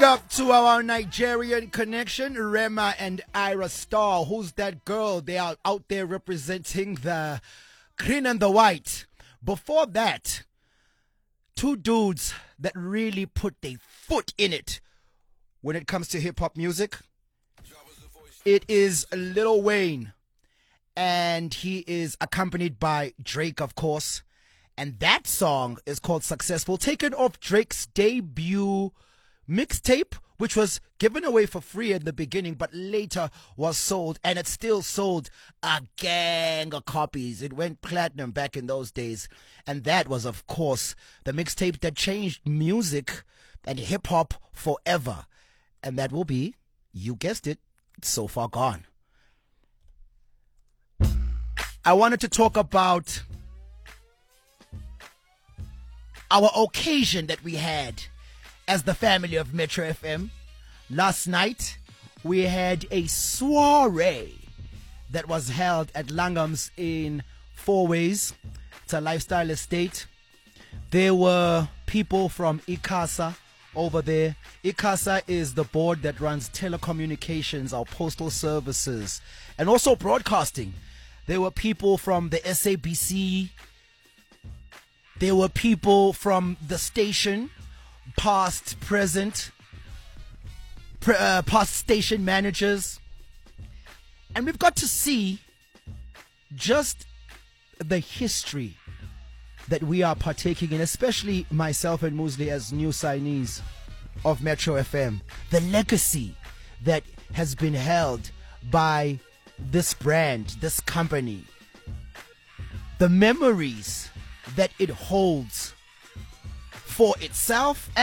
Up to our Nigerian connection, Rema and Ira Star. Who's that girl? They are out there representing the green and the white. Before that, two dudes that really put their foot in it when it comes to hip-hop music. It is Lil Wayne, and he is accompanied by Drake, of course. And that song is called Successful, taken off Drake's debut mixtape, which was given away for free in the beginning, but later was sold, and it still sold a gang of copies. It went platinum back in those days. And that was, of course, the mixtape that changed music and hip-hop forever. And that will be, you guessed it, So Far Gone. I wanted to talk about our occasion that we had as the family of Metro FM. Last night, we had a soiree that was held at Langham's in Four Ways. It's a lifestyle estate. There were people from ICASA over there. ICASA is the board that runs telecommunications, our postal services, and also broadcasting. There were people from the SABC. There were people from the station, past, present, past station managers. And we've got to see just the history that we are partaking in, especially myself and Muesli as new signees of Metro FM. The legacy that has been held by this brand, this company. The memories that it holds for itself